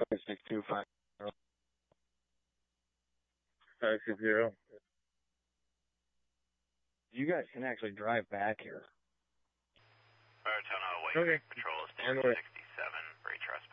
56250. 560. You guys can actually drive back here. Firetown White Creek Patrol is 67, Ray Trust